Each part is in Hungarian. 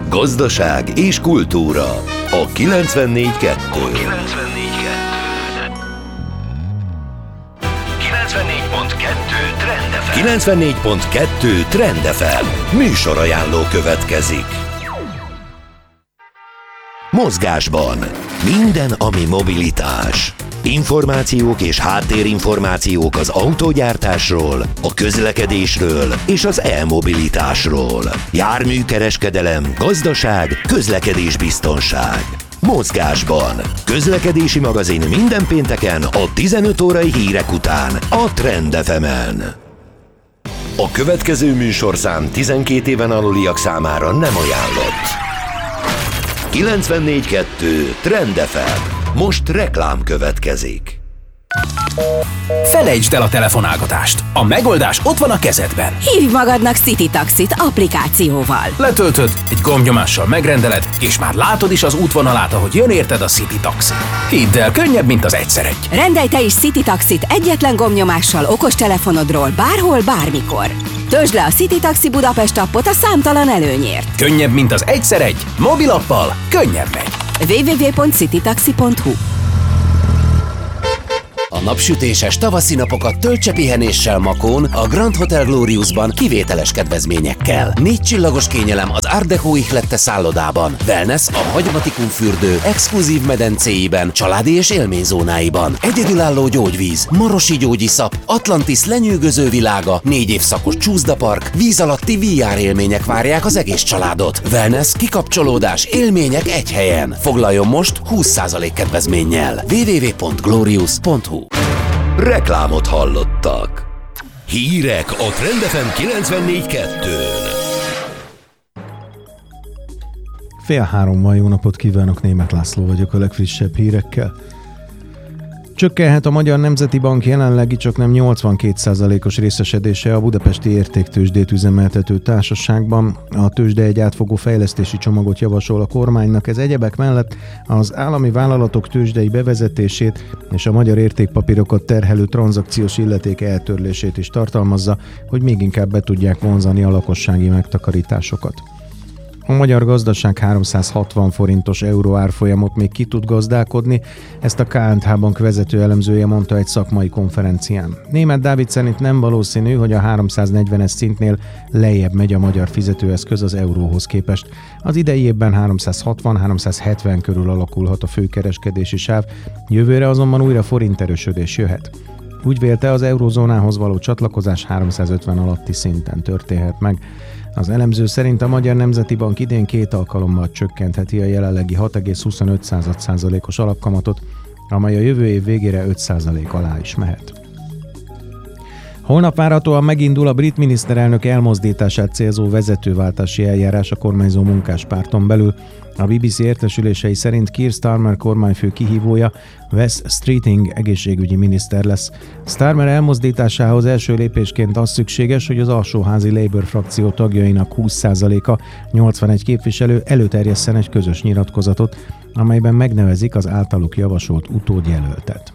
gazdaság és kultúra. A 94.2. 94.2 Trend FM. Műsorajánló következik. Mozgásban minden, ami mobilitás. Információk és háttérinformációk az autógyártásról, a közlekedésről és az e-mobilitásról. Járműkereskedelem, gazdaság, közlekedésbiztonság. Mozgásban. Közlekedési magazin minden pénteken a 15 órai hírek után a Trend FM-en. A következő műsorszám 12 éven aluliak számára nem ajánlott. 94.2 Trend FM. Most reklám következik. Felejtsd el a telefonálgatást. A megoldás ott van a kezedben. Hívj magadnak City Taxit applikációval. Letöltöd, egy gombnyomással megrendeled, és már látod is az útvonalát, ahogy jön érted a City Taxi. Hidd el, könnyebb, mint az egyszer egy. Rendelj te is City Taxit egyetlen gombnyomással okostelefonodról bárhol, bármikor. Töltsd le a City Taxi Budapest appot a számtalan előnyért. Könnyebb, mint az egyszer egy. Mobilappal könnyebb megy. www.citytaxi.hu. A napsütéses tavaszi napokat töltse pihenéssel Makón, a Grand Hotel Gloriusban kivételes kedvezményekkel. 4 csillagos kényelem az Art Deco ihlette szállodában. Wellness a Hagyomatikum fürdő exkluzív medencéiben, családi és élményzónáiban. Egyedülálló gyógyvíz, marosi gyógyiszap, Atlantis lenyűgöző világa, 4 évszakos csúszdapark, víz alatti VR élmények várják az egész családot. Wellness, kikapcsolódás, élmények egy helyen. Foglaljon most 20% kedvezménnyel. www.glorius.hu. Reklámot hallottak. Hírek a Trend FM 94.2-n. 2:30 jó napot kívánok, Németh László vagyok a legfrissebb hírekkel. Csökkenhet a Magyar Nemzeti Bank jelenlegi csaknem 82%-os részesedése a budapesti értéktőzsdét üzemeltető társaságban. A tőzsde egy átfogó fejlesztési csomagot javasol a kormánynak, ez egyebek mellett az állami vállalatok tőzsdei bevezetését és a magyar értékpapírokat terhelő tranzakciós illeték eltörlését is tartalmazza, hogy még inkább be tudják vonzani a lakossági megtakarításokat. A magyar gazdaság 360 forintos euró árfolyamot még ki tud gazdálkodni, ezt a KNH Bank vezető elemzője mondta egy szakmai konferencián. Németh Dávid szerint nem valószínű, hogy a 340-es szintnél lejjebb megy a magyar fizetőeszköz az euróhoz képest. Az idei évben 360-370 körül alakulhat a főkereskedési sáv, jövőre azonban újra forinterősödés jöhet. Úgy vélte, az eurózónához való csatlakozás 350 alatti szinten történhet meg. Az elemző szerint a Magyar Nemzeti Bank idén 2 alkalommal csökkentheti a jelenlegi 6,25%-os alapkamatot, amely a jövő év végére 5% alá is mehet. Holnap várhatóan megindul a brit miniszterelnök elmozdítását célzó vezetőváltási eljárás a kormányzó munkáspárton belül. A BBC értesülései szerint Keir Starmer kormányfő kihívója Wes Streeting egészségügyi miniszter lesz. Starmer elmozdításához első lépésként az szükséges, hogy az alsóházi Labour frakció tagjainak 20%-a, 81 képviselő előterjesszen egy közös nyilatkozatot, amelyben megnevezik az általuk javasolt utódjelöltet.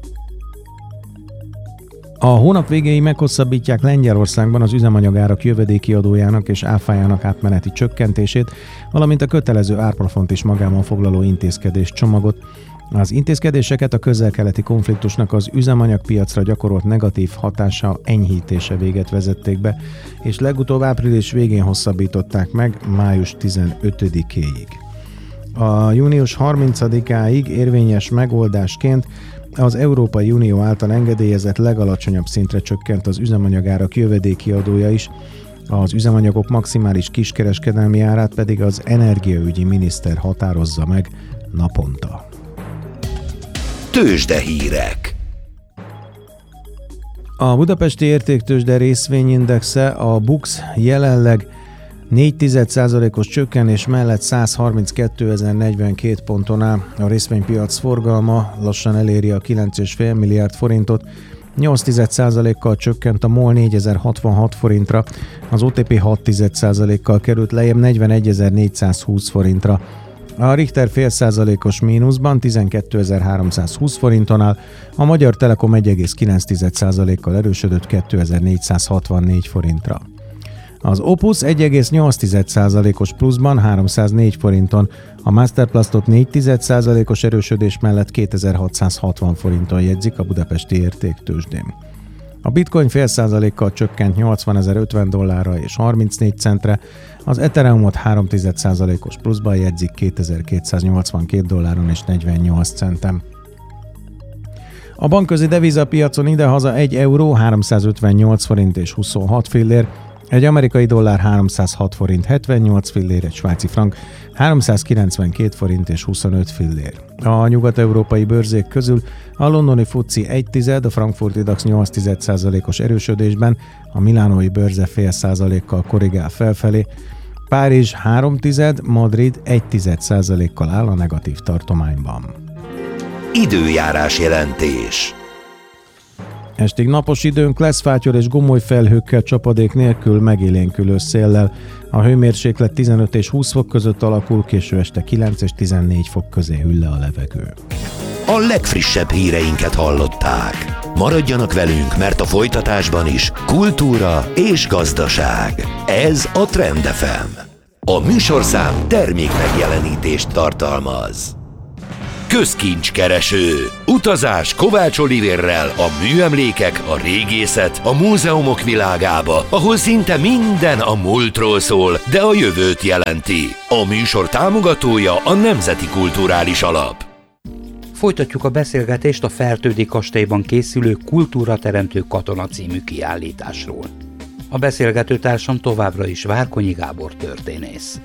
A hónap végéig meghosszabbítják Lengyelországban az üzemanyagárak jövedéki adójának és áfájának átmeneti csökkentését, valamint a kötelező árplafont is magában foglaló intézkedés csomagot. Az intézkedéseket a közel-keleti konfliktusnak az üzemanyagpiacra gyakorolt negatív hatása enyhítése véget vezették be, és legutóbb április végén hosszabbították meg május 15-éig. A június 30-áig érvényes megoldásként az Európai Unió által engedélyezett legalacsonyabb szintre csökkent az üzemanyagárak jövedéki adója is, az üzemanyagok maximális kiskereskedelmi árát pedig az energiaügyi miniszter határozza meg naponta. Tőzsdehírek. A budapesti értéktőzsde részvényindexe, a BUX jelenleg 0,4%-os csökkenés mellett 132.042 ponton áll. A részvénypiac forgalma lassan eléri a 9,5 milliárd forintot, 0,8%-kal csökkent a MOL 4066 forintra, az OTP 6,1%-kal került lejjebb 41.420 forintra. A Richter fél százalékos mínuszban 12.320 forinton áll, a Magyar Telekom 1,9%-kal erősödött 2.464 forintra. Az Opus 1,8%-os pluszban 304 forinton, a Masterplastot 4,1%-os erősödés mellett 2660 forinton jegyzik a budapesti értéktőzsdén. A bitcoin fél százalékkal csökkent $80,050 és 34 centre, az Ethereumot 3,1%-os pluszban jegyzik $2282 és 48 centen. A bankközi devizapiacon idehaza 1 euró 358 forint és 26 fillér, egy amerikai dollár 306 forint 78 fillér, egy svájci frank 392 forint és 25 fillér. A nyugat-európai bőrzék közül a londoni FTSE 1,1, a frankfurti DAX 8,1%-os erősödésben, a milánói bőrze fél százalékkal korrigál felfelé, Párizs 3,1, Madrid 1,1%-kal áll a negatív tartományban. Időjárás jelentés. Estig napos időnk lesz, fátyor és gomoly felhőkkel, csapadék nélkül, megélénkülő széllel. A hőmérséklet 15 és 20 fok között alakul, késő este 9 és 14 fok közé hűl le a levegő. A legfrissebb híreinket hallották. Maradjanak velünk, mert a folytatásban is kultúra és gazdaság. Ez a Trend FM. A műsorszám termék megjelenítést tartalmaz. Közkincskereső. Utazás Kovács Olivérrel a műemlékek, a régészet, a múzeumok világába, ahol szinte minden a múltról szól, de a jövőt jelenti. A műsor támogatója a Nemzeti Kulturális Alap. Folytatjuk a beszélgetést a Fertődi kastélyban készülő Kultúrateremtő katona című kiállításról. A beszélgetőtársam továbbra is Várkonyi Gábor történész.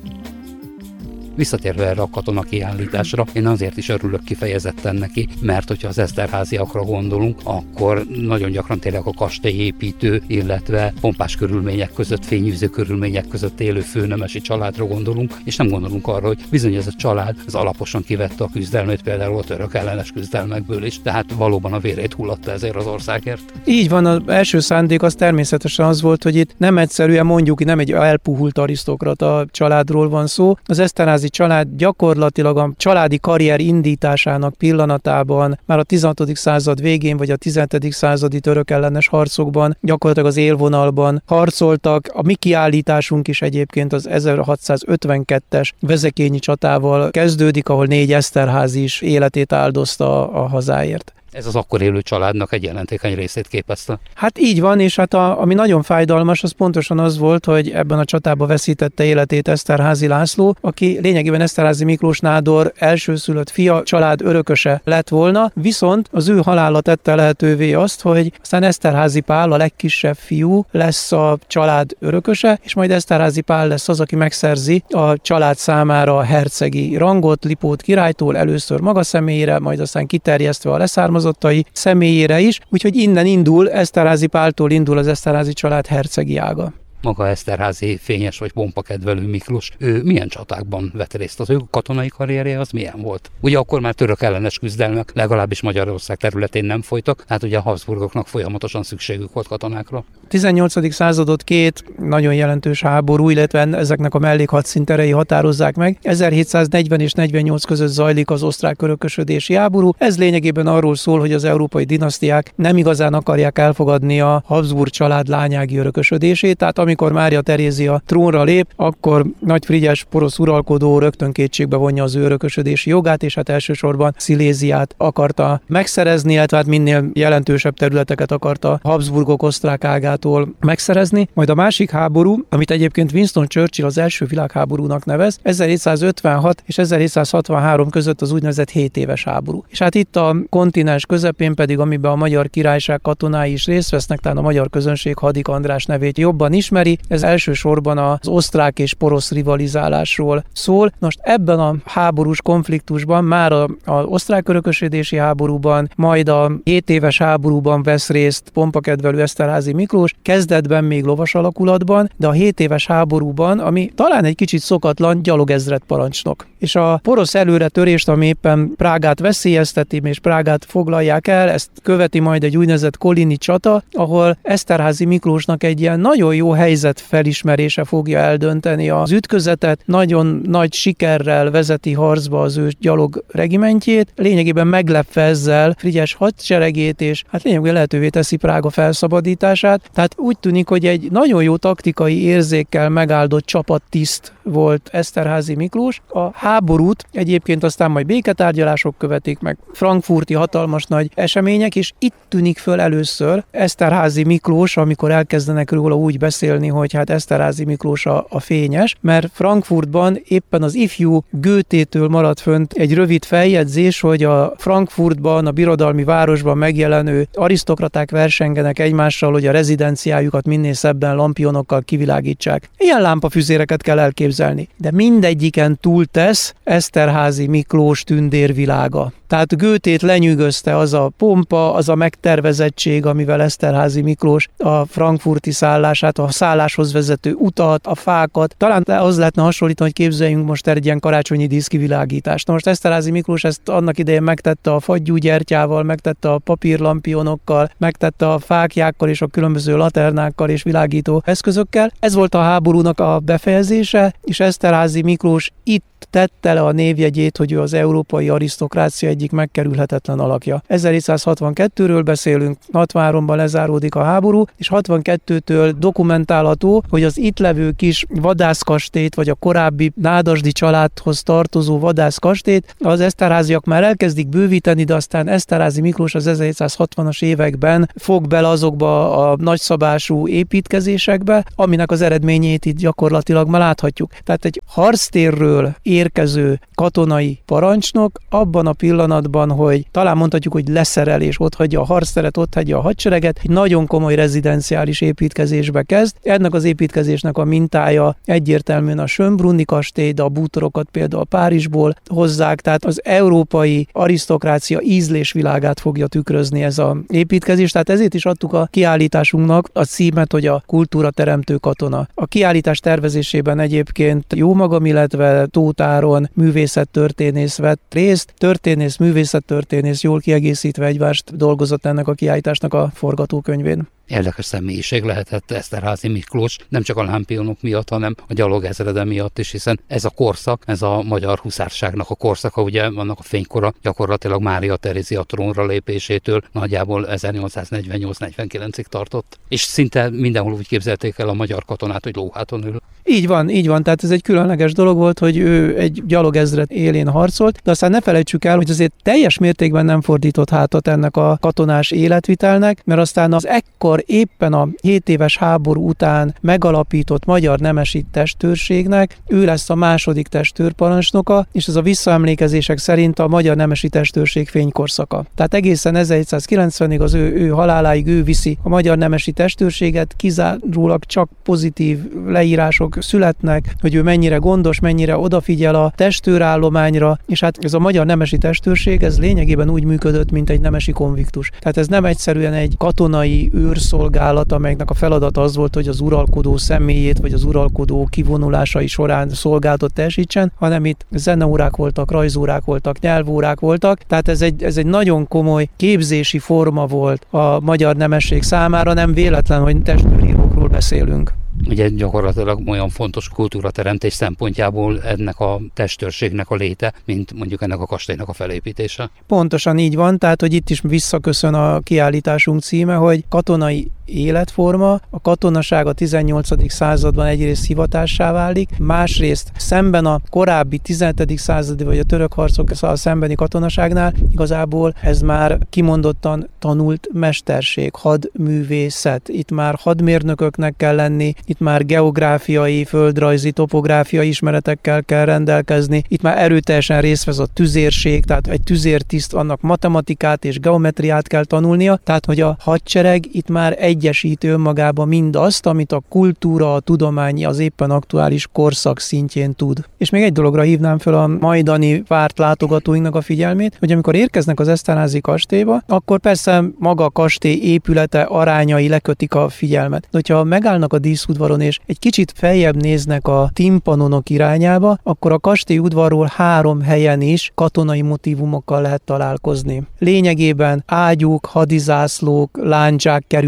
Visszatérve erre a katona kiállításra, én azért is örülök kifejezetten neki, mert hogyha az Eszterháziakra gondolunk, akkor nagyon gyakran tényleg a kastélyépítő, illetve pompás körülmények között, fényűző körülmények között élő főnemesi családra gondolunk, és nem gondolunk arra, hogy bizony ez a család az alaposan kivette a küzdelmét, például a török ellenes küzdelmekből is, tehát valóban a vérét hullatta ezért az országért. Így van, az első szándék az természetesen az volt, hogy itt nem egyszerűen mondjuk, nem egy elpuhult arisztokrata családról van szó. Az Eszterházi család gyakorlatilag a családi karrier indításának pillanatában, már a 16. század végén, vagy a 17. századi török ellenes harcokban, gyakorlatilag az élvonalban harcoltak. A mi kiállításunk is egyébként az 1652-es vezekényi csatával kezdődik, ahol 4 Eszterházi is életét áldozta a hazáért. Ez az akkor élő családnak egy jelentékeny részét képezte. Hát így van, és hát ami nagyon fájdalmas, az pontosan az volt, hogy ebben a csatában veszítette életét Eszterházi László, aki lényegében Eszterházi Miklós nádor elsőszülött fia, család örököse lett volna, viszont az ő halála tette lehetővé azt, hogy aztán Eszterházi Pál, a legkisebb fiú lesz a család örököse, és majd Eszterházi Pál lesz az, aki megszerzi a család számára a hercegi rangot Lipót királytól, először maga személyére, majd aztán kiterjesztve a leszármazottai személyére is, úgyhogy innen indul, Eszterházi Páltól indul az Eszterházi család hercegi ága. Maga Eszterházi fényes vagy pompakedvelő Miklós, ő milyen csatákban vett részt? Az ő katonai karrierje az milyen volt? Ugye akkor már török ellenes küzdelmek legalábbis Magyarország területén nem folytak, hát ugye a Habsburgoknak folyamatosan szükségük volt katonákra. 18. századot 2 nagyon jelentős háború, illetve ezeknek a mellékhadszínterei határozzák meg. 1740 és 48 között zajlik az osztrák örökösödési háború. Ez lényegében arról szól, hogy az európai dinasztiák nem igazán akarják elfogadni a Habsburg család lányági örökösödését, tehát amikor Mária Terézia trónra lép, akkor Nagy Frigyes porosz uralkodó rögtön kétségbe vonja az ő örökösödési jogát, és hát elsősorban Sziléziát akarta megszerezni, illetve hát minél jelentősebb területeket akarta Habsburgok osztrák ágától megszerezni. Majd a másik háború, amit egyébként Winston Churchill az első világháborúnak nevez, 1756 és 1763 között az úgynevezett 7 éves háború. És hát itt a kontinens közepén pedig, amiben a Magyar Királyság katonái is részt vesznek, talán a magyar közönség Hadik András nevét jobban ismeri, ez elsősorban az osztrák és porosz rivalizálásról szól. Most ebben a háborús konfliktusban, már az osztrák örökösödési háborúban, majd a 7 éves háborúban vesz részt pompakedvelő Eszterházi Miklós, kezdetben még lovas alakulatban, de a 7 éves háborúban, ami talán egy kicsit szokatlan, gyalogezredparancsnok. És a porosz előretörést, ami éppen Prágát veszélyezteti, és Prágát foglalják el, ezt követi majd egy úgynevezett kolini csata, ahol Eszterházi Miklósnak egy ilyen nagyon jó helye helyzet felismerése fogja eldönteni az ütközetet. Nagyon nagy sikerrel vezeti harcba az ő gyalog regimentjét, lényegében meglepve ezzel Frigyes hadseregét, és hát lényegében lehetővé teszi Prága felszabadítását. Tehát úgy tűnik, hogy egy nagyon jó taktikai érzékkel megáldott csapattiszt volt Esterházy Miklós. A háborút egyébként aztán majd béketárgyalások követik, meg frankfurti hatalmas nagy események, és itt tűnik föl először Esterházy Miklós, amikor elkezdenek róla úgy beszélni, hogy hát Esterházy Miklós a fényes, mert Frankfurtban éppen az ifjú Goethétől maradt fönt egy rövid feljegyzés, hogy a Frankfurtban, a birodalmi városban megjelenő arisztokraták versengenek egymással, hogy a rezidenciájukat minél szebben lampionokkal kivilágítsák. Ilyen lámpafüzéreket kell elképzelni, de mindegyiken túltesz Esterházy Miklós tündérvilága. Tehát Goethét lenyűgözte az a pompa, az a megtervezettség, amivel Esterházy Miklós a frankfurti szállását, a szálláshoz vezető utat, a fákat. Talán az lehetne hasonlítani, hogy képzeljünk most egy ilyen karácsonyi díszkivilágítást. Na most Esterházy Miklós ezt annak idején megtette a fagyúgyertyával, megtette a papírlampionokkal, megtette a fáklyákkal és a különböző laternákkal és világító eszközökkel. Ez volt a háborúnak a befejezése, és Esterházy Miklós itt tette le a névjegyét, hogy ő az európai arisztokrácia egyik megkerülhetetlen alakja. 1762-ről beszélünk, 63-ban lezáródik a háború, és 62-től dokumentálható, hogy az itt levő kis vadászkastélyt, vagy a korábbi nádasdi családhoz tartozó vadászkastélyt az Esterházyak már elkezdik bővíteni, de aztán Esterházy Miklós az 1760-as években fog bele azokba a nagyszabású építkezésekbe, aminek az eredményét itt gyakorlatilag már láthatjuk. Tehát egy harctérről érkező katonai parancsnok abban a pillanatban, hogy talán mondhatjuk, hogy leszerel és otthagyja a harcteret, otthagyja a hadsereget, egy nagyon komoly rezidenciális építkezésbe kezd. Ennek az építkezésnek a mintája egyértelműen a Schönbrunni kastély, de a bútorokat például Párizsból hozzák, tehát az európai arisztokrácia ízlésvilágát fogja tükrözni ez az építkezés, tehát ezért is adtuk a kiállításunknak a címet, hogy a kultúra teremtő katona. A kiállítás tervezésében egyébként jó magam, illetve Tóth Áron művészettörténész vett részt. Történész, művészettörténész jól kiegészítve egymást dolgozott ennek a kiállításnak a forgatókönyvén. Érdekes személyiség lehetett Esterházy Miklós, nem csak a lámpionok miatt, hanem a gyalogezrede miatt is, hiszen ez a korszak, ez a magyar huszárságnak a korszaka, ugye annak a fénykora gyakorlatilag Mária Terézia trónra lépésétől nagyjából 1848-49-ig tartott. És szinte mindenhol úgy képzelték el a magyar katonát, hogy lóháton ül. Így van, tehát ez egy különleges dolog volt, hogy ő egy gyalogezred élén harcolt, de aztán ne felejtsük el, hogy azért teljes mértékben nem fordított hátat ennek a katonás életvitelnek, mert aztán az ekkor éppen a 7 éves háború után megalapított magyar nemesi testőrségnek ő lesz a második testőrparancsnoka, és ez a visszaemlékezések szerint a magyar nemesi testőrség fénykorszaka. Tehát egészen 1790-ig az ő haláláig ő viszi a magyar nemesi testőrséget, kizárólag csak pozitív leírások születnek, hogy ő mennyire gondos, mennyire odafigyel a testőrállományra, és hát ez a magyar nemesi testőrség, ez lényegében úgy működött, mint egy nemesi konviktus. Tehát ez nem egyszerűen egy katonai őrszolgálat, amelynek a feladata az volt, hogy az uralkodó személyét, vagy az uralkodó kivonulásai során szolgálatot teljesítsen, hanem itt zeneórák voltak, rajzórák voltak, nyelvórák voltak, tehát ez egy nagyon komoly képzési forma volt a magyar nemesség számára, nem véletlen, hogy testőrírókról beszélünk. Ugye gyakorlatilag olyan fontos kultúrateremtés szempontjából ennek a testőrségnek a léte, mint mondjuk ennek a kastélynak a felépítése. Pontosan így van, tehát hogy itt is visszaköszön a kiállításunk címe, hogy katonai életforma, a katonaság a 18. században egyrészt hivatássá válik, másrészt szemben a korábbi 17. századi vagy a török harcokkal szembeni katonaságnál igazából ez már kimondottan tanult mesterség, hadművészet. Itt már hadmérnököknek kell lenni, itt már geográfiai, földrajzi, topográfiai ismeretekkel kell rendelkezni, itt már erőteljesen részt vesz a tüzérség, tehát egy tüzértiszt, annak matematikát és geometriát kell tanulnia, tehát hogy a hadsereg itt már egyesíti önmagában mindazt, amit a kultúra, a tudomány az éppen aktuális korszak szintjén tud. És még egy dologra hívnám fel a majdani várt látogatóinknak a figyelmét, hogy amikor érkeznek az Esterházy kastélyba, akkor persze maga a kastély épülete, arányai lekötik a figyelmet. De hogyha megállnak a díszudvaron és egy kicsit feljebb néznek a timpanonok irányába, akkor a kastély udvarról 3 helyen is katonai motívumokkal lehet találkozni. Lényegében ágyúk, hadizászlók, lándzsák kerültek föl,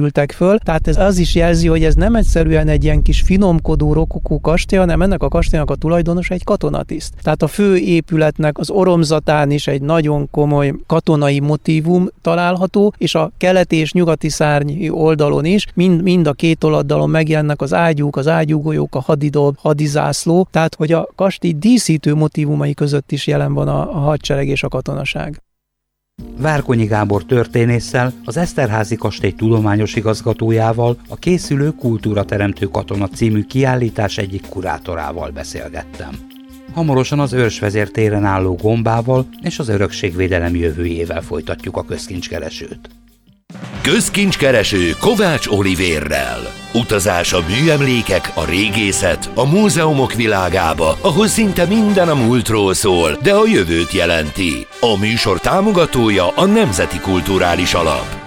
föl, tehát ez az is jelzi, hogy ez nem egyszerűen egy ilyen kis finomkodó rokokó kastély, hanem ennek a kastélynak a tulajdonos egy katonatiszt. Tehát a fő épületnek az oromzatán is egy nagyon komoly katonai motívum található, és a keleti és nyugati szárny oldalon is, mind a két oldalon megjelennek az ágyúk, az ágyúgolyók, a hadidob, hadizászló, tehát hogy a kastély díszítő motívumai között is jelen van a hadsereg és a katonaság. Várkonyi Gábor történésszel, az Eszterházy kastély tudományos igazgatójával, a készülő Kultúrateremtő katona című kiállítás egyik kurátorával beszélgettem. Hamarosan az Őrsvezér téren álló gombával és az örökségvédelem jövőjével folytatjuk a közkincskeresőt. Közkincskereső Kovács Olivérrel. Utazás a műemlékek, a régészet, a múzeumok világába, ahol szinte minden a múltról szól, de a jövőt jelenti. A műsor támogatója a Nemzeti Kulturális Alap.